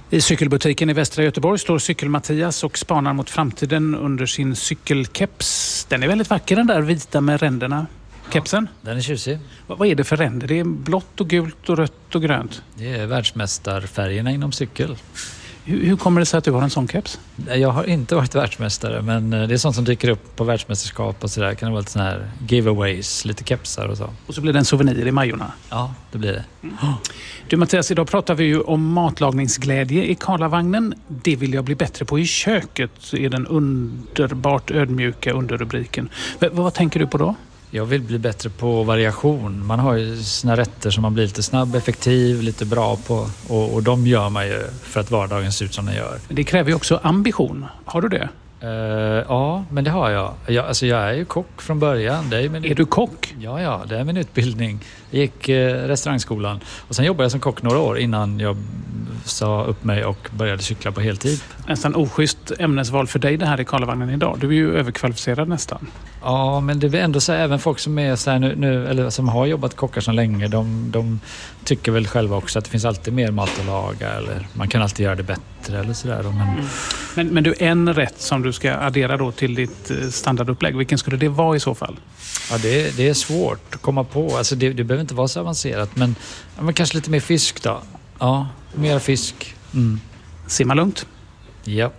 I cykelbutiken i Västra Göteborg står cykel-Mattias och spanar mot framtiden under sin cykelkeps. Den är väldigt vacker, den där vita med ränderna. Kepsen? Ja, den är tjusig. Vad är det för ränder? Det är blått och gult och rött och grönt. Det är världsmästarfärgerna inom cykel. Hur kommer det sig att du har en sån keps? Jag har inte varit världsmästare, men det är sånt som dyker upp på världsmästerskap och sådär. Kan det vara lite sån här giveaways, lite kepsar och så. Och så blir det en souvenir i Majorna. Ja, det blir det. Du Mattias, idag pratar vi ju om matlagningsglädje i Karlavagnen. Det vill jag bli bättre på i köket, är den underbart ödmjuka underrubriken. Vad tänker du på då? Jag vill bli bättre på variation. Man har ju sina rätter som man blir lite snabb, effektiv, lite bra på. Och de gör man ju för att vardagen ser ut som den gör. Det kräver ju också ambition. Har du det? Ja, men det har jag. Jag är ju kock från början. Är du kock? Ja, det är min utbildning. Jag gick restaurangskolan. Och sen jobbade jag som kock några år innan jag sa upp mig och började cykla på heltid. Nästan oschysst ämnesval för dig det här i Karlavagnen idag. Du är ju överkvalificerad nästan. Ja, men det vill ändå säga även folk som är så här nu eller som har jobbat kockar så länge, de tycker väl själva också att det finns alltid mer mat att laga eller man kan alltid göra det bättre eller sådär. Men du, en rätt som du ska addera då till ditt standardupplägg, vilken skulle det vara i så fall? Ja, det är svårt att komma på. Alltså det behöver inte vara så avancerat, men kanske lite mer fisk då. Ja, mer fisk. Simma lugnt. Ja.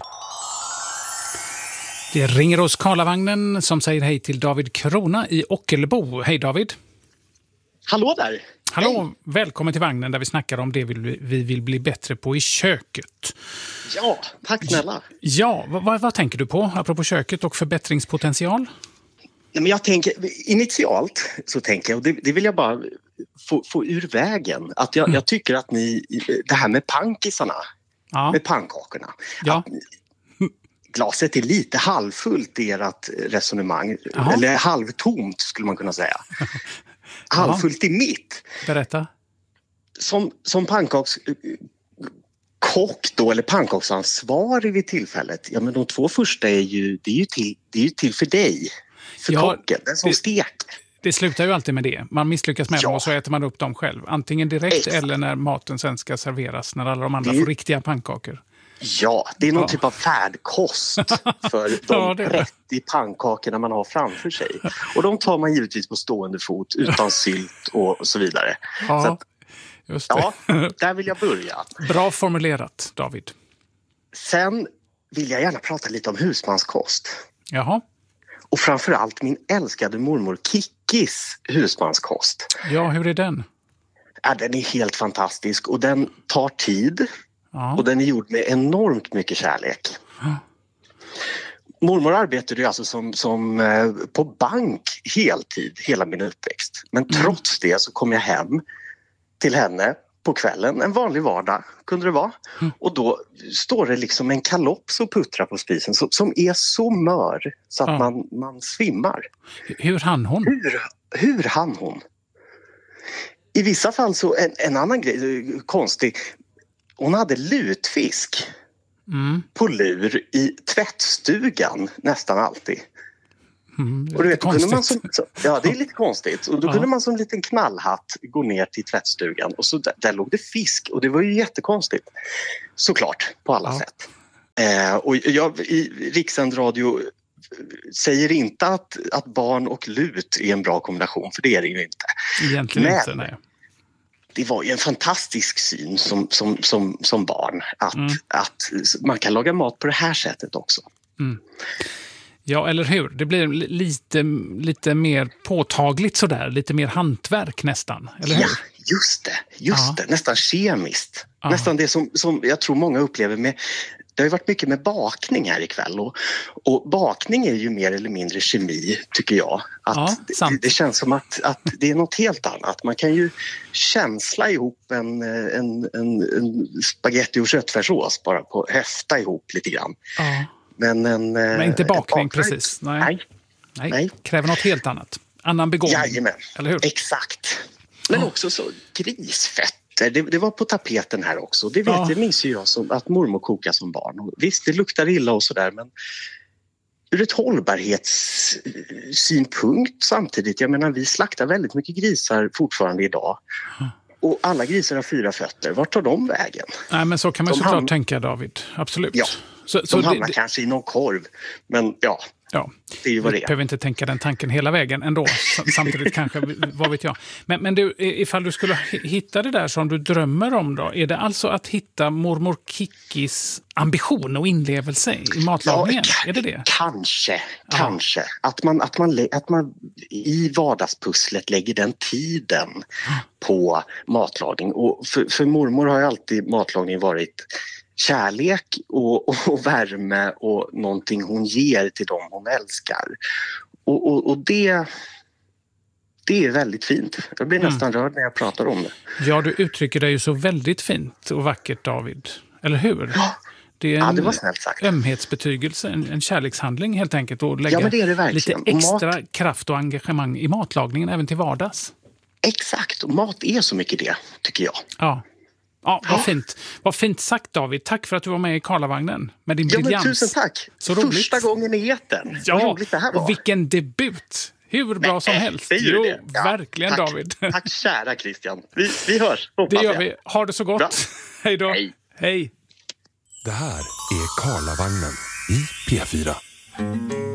Det ringer oss Karlavagnen som säger hej till David Krona i Ockelbo. Hej David. Hallå där. Hallå, hej. Välkommen till vagnen där vi snackar om det vi vill bli bättre på i köket. Ja, tack snälla. Ja, vad tänker du på apropå köket och förbättringspotential? Nej, men jag tänker, initialt så tänker jag, och det vill jag bara få ur vägen, att jag tycker att ni, det här med pankisarna, med pannkakorna, ja. Glaset är lite halvfullt i ert resonemang. Aha. Eller halvtomt skulle man kunna säga. Halvfullt i mitt. Berätta. Som pannkakskock då, eller pannkaksansvarig vid tillfället. Ja, men de två första är ju till för dig. För kocken, den som steker. Det slutar ju alltid med det. Man misslyckas med dem och så äter man upp dem själv. Antingen direkt eller när maten sen ska serveras. När alla de andra får riktiga pannkakor. Ja, det är någon typ av färdkost för de 30 pannkakorna man har framför sig. Och de tar man givetvis på stående fot utan sylt och så vidare. Ja, så att, just det. Ja, där vill jag börja. Bra formulerat, David. Sen vill jag gärna prata lite om husmanskost. Jaha. Och framförallt min älskade mormor Kikkis husmanskost. Ja, hur är den? Ja, den är helt fantastisk och den tar tid. Ja. Och den är gjord med enormt mycket kärlek. Ja. Mormor arbetade ju alltså som på bank heltid hela min uppväxt. Men trots det så kom jag hem till henne på kvällen, en vanlig vardag kunde det vara. Och då står det liksom en kalops och puttrar på spisen som är så mör så att man svimmar. Hur hann hon? Hur hann hon? I vissa fall så en annan grej, konstig. Hon hade lutfisk på lur i tvättstugan nästan alltid. Och det kunde man det är lite konstigt. Och då kunde man som en liten knallhatt gå ner till tvättstugan och så där låg det fisk. Och det var ju jättekonstigt. Såklart, på alla sätt. Och jag i Rikssänd radio säger inte att barn och lut är en bra kombination, för det är det ju inte. Egentligen inte, nej. Det var ju en fantastisk syn som barn att man kan laga mat på det här sättet också. Ja, eller hur? Det blir lite mer påtagligt sådär, lite mer hantverk nästan, eller hur? Ja, just det. Nästan kemiskt. Nästan det som jag tror många upplever med. Det har ju varit mycket med bakning här ikväll och bakning är ju mer eller mindre kemi, tycker jag. Det känns som att det är något helt annat. Man kan ju känsla ihop en spaghetti och köttfärssås bara på höfta ihop lite grann. Men inte bakning precis. Nej. Kräver något helt annat. Annan begåvning. Jajamän, eller hur? Exakt. Men också så grisfett. Det var på tapeten här också. Det minns ju jag som att mormor kokade som barn. Och visst, det luktar illa och sådär, men ur ett hållbarhetssynpunkt samtidigt. Jag menar, vi slaktar väldigt mycket grisar fortfarande idag. Och alla grisar har 4 fötter. Vart tar de vägen? Nej, men så kan man såklart tänka, David. Absolut. Ja, så de hamnar kanske i någon korv. Men ja, det är ju vad det är. Du behöver inte tänka den tanken hela vägen ändå. Samtidigt kanske, vad vet jag. Men du, ifall du skulle hitta det där som du drömmer om då, är det alltså att hitta mormor Kickis ambition och inlevelse i matlagningen? Är det det? Kanske. Att man i vardagspusslet lägger den tiden på matlagning. Och för mormor har ju alltid matlagning varit kärlek och värme och någonting hon ger till dem hon älskar. Och det är väldigt fint. Jag blir nästan rörd när jag pratar om det. Ja, du uttrycker dig ju så väldigt fint och vackert, David. Eller hur? Ja. Det är det var snällt sagt. Ömhetsbetygelse, en kärlekshandling helt enkelt. Och lägga men det är det verkligen. lite extra kraft och engagemang i matlagningen även till vardags. Exakt, och mat är så mycket det, tycker jag. Ja, vad fint. Vad fint sagt, David. Tack för att du var med i Karlavagnen med din briljans. Men tusen tack. Så roligt. Första gången i etern. Ja, vad roligt det här var. Och vilken debut. Hur bra som helst. Jo, verkligen, tack, David. Tack kära Christian. Vi hörs. Det gör vi. Ha det så gott. Bra. Hej då. Hej. Det här är Karlavagnen i P4.